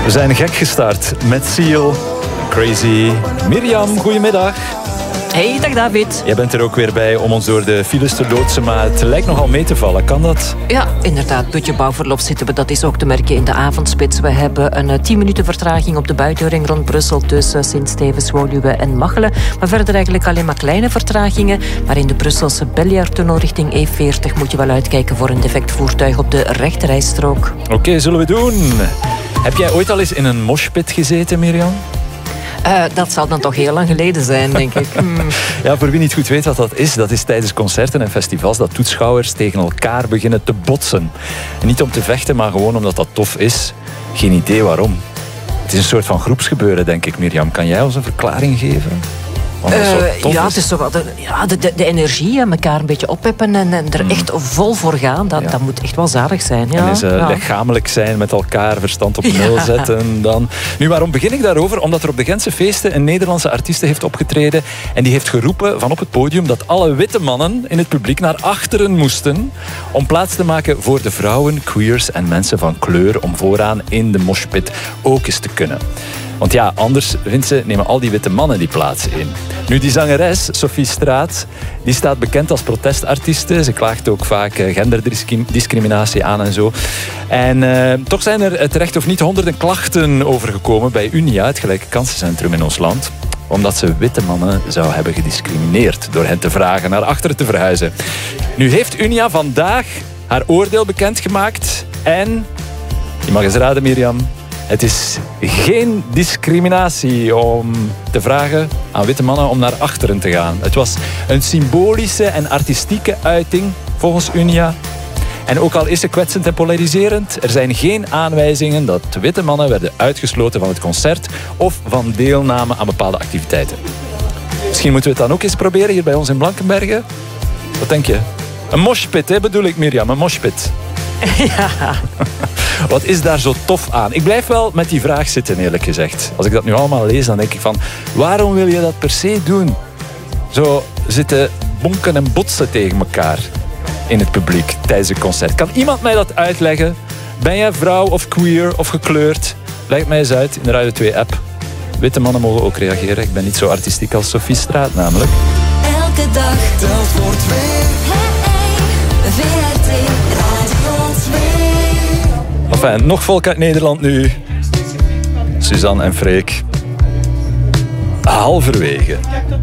We zijn gek gestart met Seal, Crazy. Mirjam, goedemiddag. Hey, dag David. Jij bent er ook weer bij om ons door de files te loodsen, maar het lijkt nogal mee te vallen. Kan dat? Ja, inderdaad. Putje bouwverlof zitten we. Dat is ook te merken in de avondspits. We hebben een 10 minuten vertraging op de buitenring rond Brussel tussen Sint-Stevens, Woluwe en Machelen. Maar verder eigenlijk alleen maar kleine vertragingen. Maar in de Brusselse Beljaartunnel richting E40 moet je wel uitkijken voor een defect voertuig op de rechterrijstrook. Oké, zullen we doen. Heb jij ooit al eens in een moshpit gezeten, Mirjam? Dat zal dan toch heel lang geleden zijn, denk ik. Ja, voor wie niet goed weet wat dat is tijdens concerten en festivals dat toeschouwers tegen elkaar beginnen te botsen. En niet om te vechten, maar gewoon omdat dat tof is. Geen idee waarom. Het is een soort van groepsgebeuren, denk ik, Mirjam. Kan jij ons een verklaring geven? Ja, het is toch wel de energie en elkaar een beetje oppeppen en er echt vol voor gaan. Dat moet echt wel zalig zijn. Ja. En eens lichamelijk zijn met elkaar, verstand op nul zetten. Dan. Nu, waarom begin ik daarover? Omdat er op de Gentse feesten een Nederlandse artieste heeft opgetreden en die heeft geroepen van op het podium dat alle witte mannen in het publiek naar achteren moesten om plaats te maken voor de vrouwen, queers en mensen van kleur om vooraan in de moshpit ook eens te kunnen. Want ja, anders, vindt ze, nemen al die witte mannen die plaats in. Nu, die zangeres, Sophie Straat, die staat bekend als protestartieste. Ze klaagt ook vaak genderdiscriminatie aan en zo. En toch zijn er terecht of niet honderden klachten overgekomen bij Unia, het gelijke kansencentrum in ons land. Omdat ze witte mannen zou hebben gediscrimineerd door hen te vragen naar achteren te verhuizen. Nu heeft Unia vandaag haar oordeel bekendgemaakt. En, je mag eens raden, Mirjam, het is geen discriminatie om te vragen aan witte mannen om naar achteren te gaan. Het was een symbolische en artistieke uiting volgens Unia. En ook al is ze kwetsend en polariserend, er zijn geen aanwijzingen dat witte mannen werden uitgesloten van het concert of van deelname aan bepaalde activiteiten. Misschien moeten we het dan ook eens proberen hier bij ons in Blankenberge. Wat denk je? Een moshpit, hè, bedoel ik, Mirjam, een moshpit. Ja. Wat is daar zo tof aan? Ik blijf wel met die vraag zitten, eerlijk gezegd. Als ik dat nu allemaal lees, dan denk ik van, waarom wil je dat per se doen? Zo zitten bonken en botsen tegen elkaar in het publiek tijdens een concert. Kan iemand mij dat uitleggen? Ben jij vrouw of queer of gekleurd? Leg het mij eens uit in de Radio 2-app. Witte mannen mogen ook reageren. Ik ben niet zo artistiek als Sophie Straat, namelijk. Elke dag telt voor twee. VRT Radio 2. Enfin, nog volk uit Nederland nu. Suzanne en Freek. Halverwege.